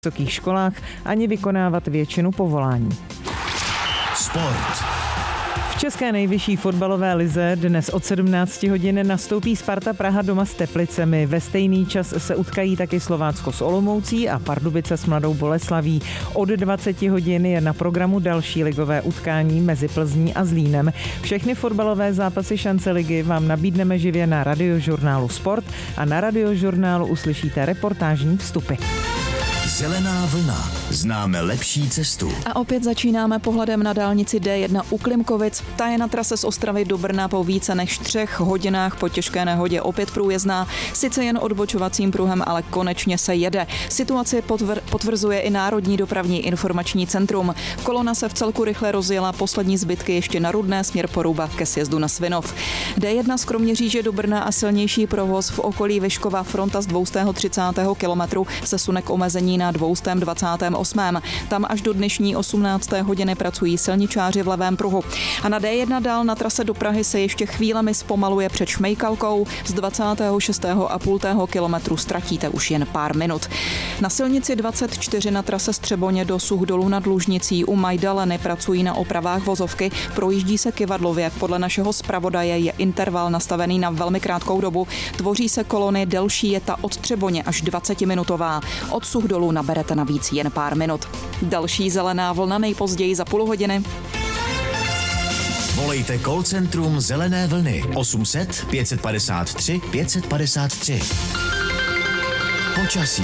vysokých školách ani vykonávat většinu povolání. Sport. V české nejvyšší fotbalové lize dnes od 17 hodin nastoupí Sparta Praha doma s Teplicemi. Ve stejný čas se utkají taky Slovácko s Olomoucí a Pardubice s Mladou Boleslaví. Od 20 hodin je na programu další ligové utkání mezi Plzní a Zlínem. Všechny fotbalové zápasy šance ligy vám nabídneme živě na Radiožurnálu Sport a na Radiožurnálu uslyšíte reportážní vstupy. Zelená vlna. Známe lepší cestu. A opět začínáme pohledem na dálnici D1 u Klimkovic. Ta je na trase z Ostravy do Brna po více než 3 hodinách po těžké nehodě opět průjezdná. Sice jen odbočovacím pruhem, ale konečně se jede. Situaci potvrzuje i Národní dopravní informační centrum. Kolona se vcelku rychle rozjela, poslední zbytky ještě na Rudné směr Poruba ke sjezdu na Svinov. D1 z Kroměříže do Brna a silnější provoz v okolí Vyškova, fronta z 230. kilometru se sune k omezení na 228. Tam až do dnešní 18. hodiny pracují silničáři v levém pruhu. A na D1 dál na trase do Prahy se ještě chvílemi zpomaluje před Šmejkalkou. Z 26,5 kilometru ztratíte už jen pár minut. Na silnici 24 na trase Střeboně do Suchdolu nad Lužnicí u Majdaleny pracují na opravách vozovky. Projíždí se kyvadlově. Podle našeho zpravodaje je interval nastavený na velmi krátkou dobu. Tvoří se kolony, delší je ta od Třeboně až 20-minutová. Od Suchdolu naberete navíc jen pár minut. Další zelená vlna nejpozději za půl hodiny. Volejte call centrum Zelené vlny 800 553 553. Počasí.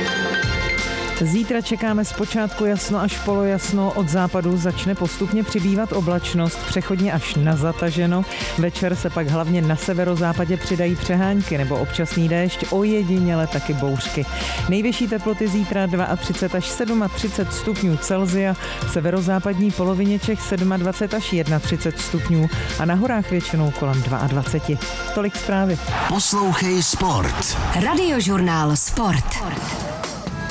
Zítra čekáme zpočátku jasno až polojasno, od západu začne postupně přibývat oblačnost, přechodně až na zataženo. Večer se pak hlavně na severozápadě přidají přehánky nebo občasný déšť, ojediněle taky bouřky. Nejvyšší teploty zítra 32 až 37 stupňů Celsia, v severozápadní polovině Čech 27 až 31 stupňů a na horách většinou kolem 22. Tolik zprávy. Poslouchej Sport. Radiožurnál Sport.